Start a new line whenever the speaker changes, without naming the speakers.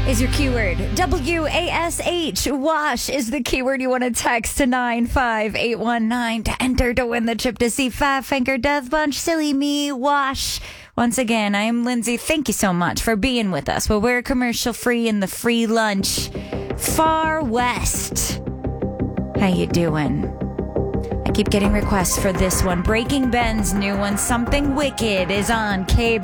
is your keyword. WASH. Wash is the keyword you want to text to 95819 to enter to win the trip to see Five Finger Death Punch. Silly me, wash. Once again, I am Lindsay. Thank you so much for being with us. Well, we're commercial free in the free lunch. Far West. How you doing? I keep getting requests for this one. Breaking Ben's new one, Something Wicked, is on KBEL.